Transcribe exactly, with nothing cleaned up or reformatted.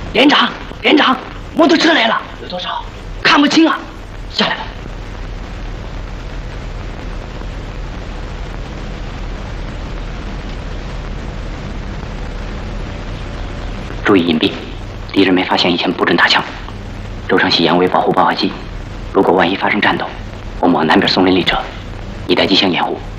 连长，连长，摩托车来了，有多少？看不清啊，下来吧。注意隐蔽，敌人没发现以前不准打枪。周成喜严为保护爆发机，如果万一发生战斗，我们往南边松林里撤，你带机枪掩护。